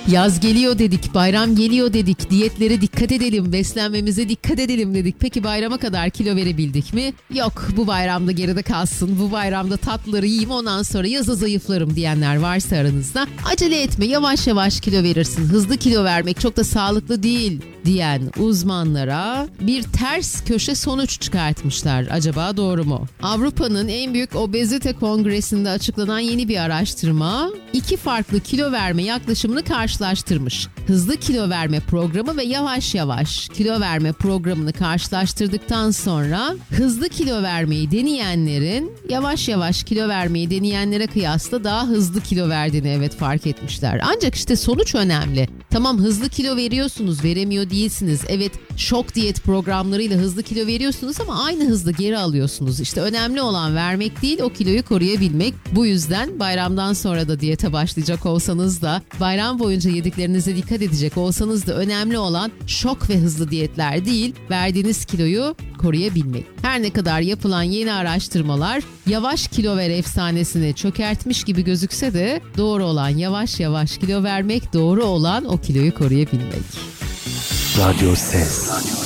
Yaz geliyor dedik, bayram geliyor dedik, diyetlere dikkat edelim, beslenmemize dikkat edelim dedik. Peki bayrama kadar kilo verebildik mi? Yok, bu bayramda geride kalsın, bu bayramda tatlıları yiyeyim, ondan sonra yaza zayıflarım diyenler varsa aranızda, acele etme, yavaş yavaş kilo verirsin, hızlı kilo vermek çok da sağlıklı değil diyen uzmanlara bir ters köşe sonuç çıkartmışlar. Acaba doğru mu? Avrupa'nın en büyük obezite kongresinde açıklanan yeni bir araştırma iki farklı kilo verme yaklaşımını karşılaştırmış. Hızlı kilo verme programı ve yavaş yavaş kilo verme programını karşılaştırdıktan sonra hızlı kilo vermeyi deneyenlerin yavaş yavaş kilo vermeyi deneyenlere kıyasla daha hızlı kilo verdiğini fark etmişler. Ancak işte sonuç önemli. Tamam, hızlı kilo veriyorsunuz, veremiyor değilsiniz. Evet, şok diyet programlarıyla hızlı kilo veriyorsunuz ama aynı hızda geri alıyorsunuz. İşte önemli olan vermek değil, o kiloyu koruyabilmek. Bu yüzden bayramdan sonra da diyete başlayacak olsanız da, bayram boyunca yediklerinize dikkat edecek olsanız da önemli olan şok ve hızlı diyetler değil, verdiğiniz kiloyu koruyabilmek. Her ne kadar yapılan yeni araştırmalar yavaş kilo ver efsanesini çökertmiş gibi gözükse de doğru olan yavaş yavaş kilo vermek, doğru olan o kiloyu koruyabilmek. Radyo Ses.